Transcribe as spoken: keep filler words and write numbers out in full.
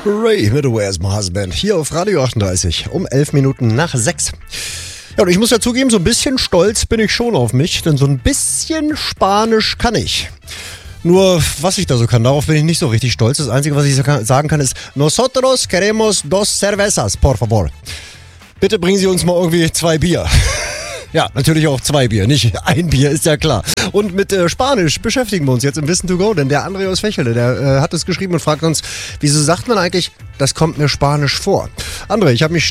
Ray mit Where's My Husband hier auf Radio achtunddreißig um elf Minuten nach sechs. Ja, und ich muss ja zugeben, so ein bisschen stolz bin ich schon auf mich, denn so ein bisschen Spanisch kann ich. Nur, was ich da so kann, darauf bin ich nicht so richtig stolz. Das Einzige, was ich sagen kann, ist Nosotros queremos dos cervezas, por favor. Bitte bringen Sie uns mal irgendwie zwei Bier. Ja, natürlich auch zwei Bier, nicht ein Bier, ist ja klar. Und mit äh, Spanisch beschäftigen wir uns jetzt im Wissen to go, denn der André aus Fächele, der äh, hat es geschrieben und fragt uns, wieso sagt man eigentlich, das kommt mir Spanisch vor? André, ich habe mich